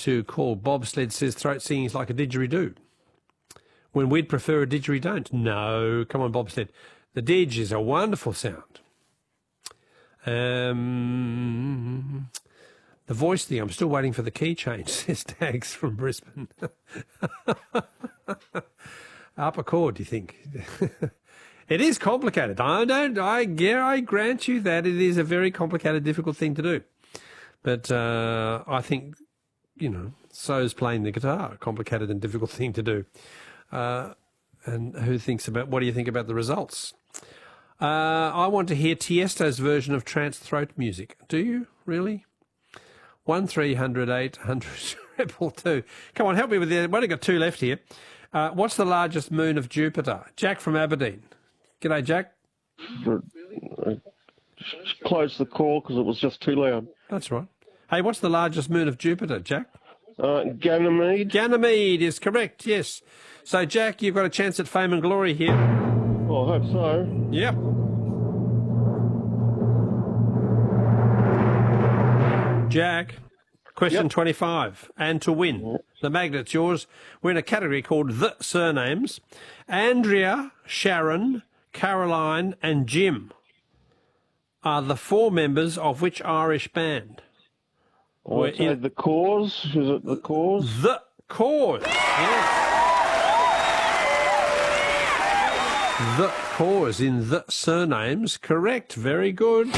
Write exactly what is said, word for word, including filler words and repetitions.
two called Bobsled says throat singing is like a didgeridoo, when we'd prefer a didgeridoo. No, come on, Bobsled. The didge is a wonderful sound. Um, the voice thing, I'm still waiting for the key change, says Tags from Brisbane. Upper chord, do you think? It is complicated. I don't, I, yeah, I grant you that it is a very complicated, difficult thing to do. But uh, I think, you know, so is playing the guitar, a complicated and difficult thing to do. Uh, and who thinks about, what do you think about the results? Uh, I want to hear Tiesto's version of Trance Throat Music. Do you, really? one three hundred eight hundred triple two. Come on, help me with that. We've only got two left here. Uh, what's the largest moon of Jupiter? Jack from Aberdeen. G'day, Jack. Close the call because it was just too loud. That's right. Hey, what's the largest moon of Jupiter, Jack? Uh, Ganymede. Ganymede is correct, yes. So, Jack, you've got a chance at fame and glory here. Well, I hope so. Yep. Jack, question yep. twenty-five. And to win, yep. the magnet's yours. We're in a category called The Surnames. Andrea, Sharon, Caroline and Jim are the four members of which Irish band? I'd say The Cause. Is it The Cause? The Cause, yes. The Cause in The Surnames. Correct. Very good.